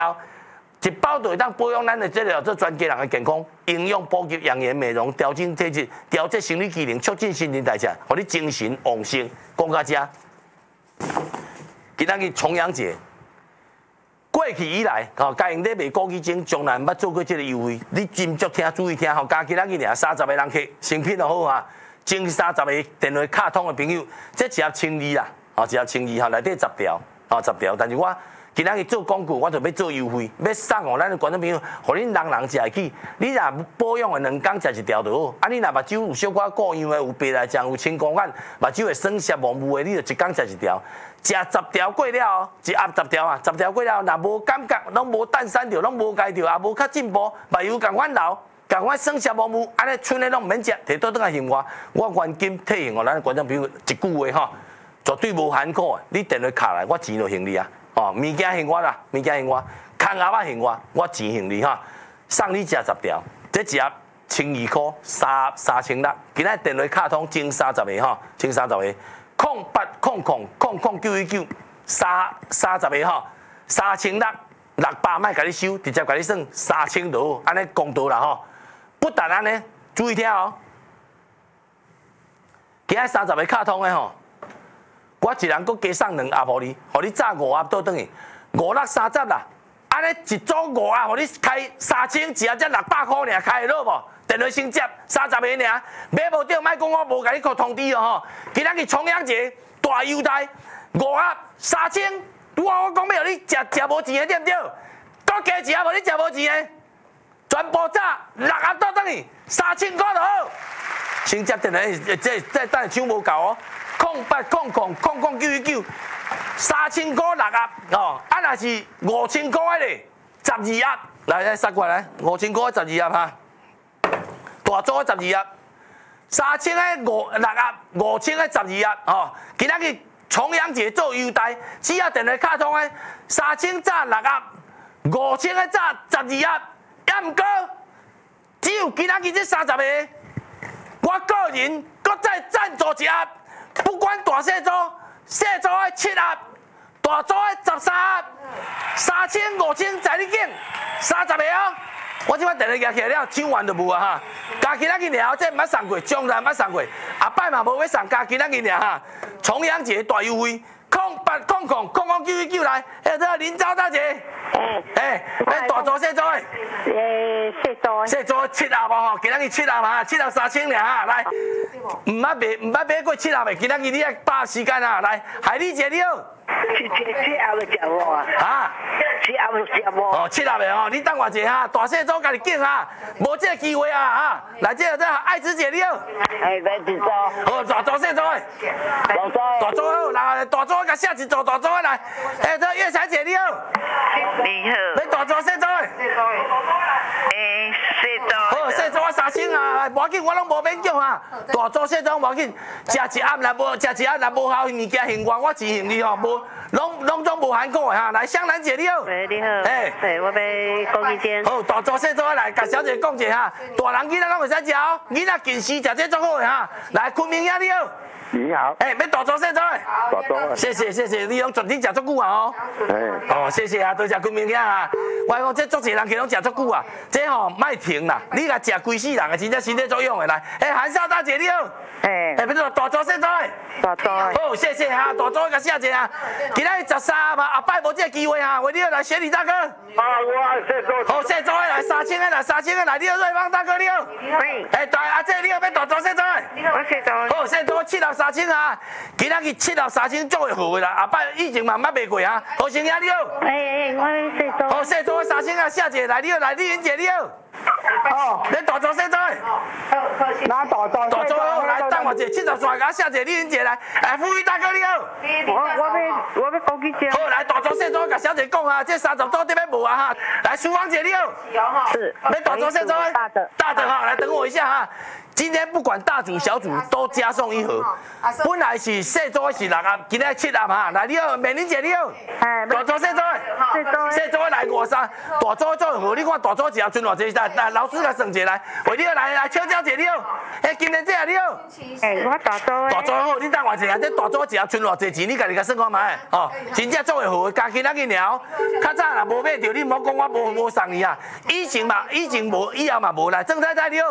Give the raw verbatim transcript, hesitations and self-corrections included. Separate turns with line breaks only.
一包就会当保养咱的这个做全家人的健康，营养补给、养颜美容、调整体质、调节生理机能、促进新陈代谢，互你精神旺盛。讲到这，今仔日重阳节，过去以来，吼，家用咧卖枸杞精，从来毋捌做过这个优惠。你斟酌听，注意听，吼，加今仔日尔三十个人客，成品就好哈。前三十个电话卡通的朋友，这一盒千二啦，吼，一盒千二，吼，内底十条，吼，十条，但是我。今仔日做广告，我就要做优惠，要送哦，咱的观众朋友，互恁人人食会起。你若保养的两工食一条就好。啊，你若目睭有小可过样的，有白内障，有青光眼，目睭会酸涩模糊的，你就一工食一条。食十条过了，一盒十条啊，十条过了，若无感觉，拢无蛋散着，拢无解着，也无较进步，目睭共款流，共款酸涩模糊，安尼剩的拢毋免食，摕倒转来还我，我原金退还哦，咱的观众朋友一句话吼，绝对无含苦的。你电话卡来，我钱就还你啊。哦，物件还我啦，物件还我，空盒仔还我，我钱还你哈。送你食十条，这一盒千二块，三三千六。今仔电话卡通前三十个哈，前三十个，空八空空空空九一九，三三十个哈，三千六六百，卖甲你收，直接甲你算三千就好，安尼公道啦吼。不但安尼，注意听哦。今仔三十个卡通的吼。我一人搁加送两盒互你，互你炸五盒倒转去，五六三十啦。安尼一组五盒，互你开三千，一盒才六百块尔，开得落无？电话先接，三十个尔，买无着莫讲我无甲你通通知哦吼。今仔日重阳节大优待，五盒三千，拄好我讲要互你食食无钱的对不对？搁加一盒互你食无钱的，全部炸六盒倒转去，三千块就好。先接电话，这这等下抢无够哦。空八空空空空九一九，三千块六盒哦，啊若是五千块咧，十二盒，来来杀过来，五千块十二盒哈，大组十二盒，三千个五六盒，五千个十二盒哦。今仔日重阳节做优待，只要电话卡通的三千炸六盒，五千个炸十二盒，也毋过只有今仔日这三十个，我个人搁再赞助一盒。不管大细组，细组的七盒，大组的十三盒，三千五千在你拣，三十个哦。我即摆电话举起来了，抢完就无啊哈。加今仔日尔，这毋捌送过，从来毋捌送过，后摆嘛无要送，加今仔日尔哈。重阳节大优惠，空八空空空空九一九来，哎，这林招大姐。嗯。哎，哎，大组细组的。
诶，细组。
细组七盒无吼，今仔日七盒嘛，七盒三千尔哈，来。毋捌卖，毋捌买过七盒的，今仔日你爱把握时间啊，来，海丽姐你好。
七七七盒就食无啊？
啊？
七盒就食无。
哦，七盒的哦，你等我者哈，大细组家己拣哈，无这个机会啊哈。来，这个这爱子姐你好。
哎，来一组。
哦，大组细组的。
大组。
大组好，来大组甲写一组大组的来。哎，这月彩姐你好。
你好。
你大组细组的。
诶，细组。
好，细组我三千啊，无要紧，我拢无免叫哈。大组细组无要紧，食一盒若无食一盒若无效物件还我，我钱还你吼，无拢拢总无含苦的哈。来，香兰姐你好。
喂，你好。哎，对，我要枸杞精。
好，大组细组的来，甲小姐讲者哈，大人囡仔拢会使食哦，囡仔近视食这足好的哈。来，昆明兄你好。
你好。
哎，要大组细组的。
大组。
谢谢谢谢，你拢绝对食足久啊哦。
哎。
哦，谢谢啊，多谢昆明兄啊。我讲这足侪人去拢食足久啊，这吼莫停啦，你甲食规世人啊，真正身体作用的来。哎，韩少大姐你好。
哎。
哎，不是大组细组的。
大组。
好，谢谢哈，大组甲谢姐啊。今仔日十三嘛，后摆无这个机会哈，为你好来选李大哥。啊，
我细组。
好，细组的来三千个来，三千个来，你好瑞芳大哥你好。
喂。
哎，大阿姐你好，要大组细组的。
我细组。
好，细组七六三千啊，今仔日七六三千足会好的啦，后摆以前嘛毋捌卖过啊。何生兄你好。
哎哎，我细组。
好，细组三千啊，谢姐来你好，来丽云姐你好。哦，你大组细组的。
拿大组。
大组好，来等我者七十三个谢姐丽云姐来，哎，富裕大哥你好。
我我要我要枸杞精。
好，来大组细组，甲小姐讲啊，这三十组这边无啊哈。来，淑芳姐你好。
是。
要大组细组的。
大的。
大的哈，来等我一下哈。 今天不管大组小组都加送一盒。本来是细组的是六盒，今天七盒哈。来，你好，美玲姐你好。
哎，
大组细组的，
细组的
细组的来五三，大组做盒，你看大组一盒剩偌济？来来，老师来算一下来。喂，你好，来来，秋娇姐你好。哎，今天这你好。
哎，我大组的。
大组好，你等我一下，这大组一盒剩偌济钱？你家己甲算看卖哦。真正做会好，加起那个鸟。较早若无买着，你唔好讲我无无送你啊。以前嘛，以前无，以后嘛无来。郑太太你好。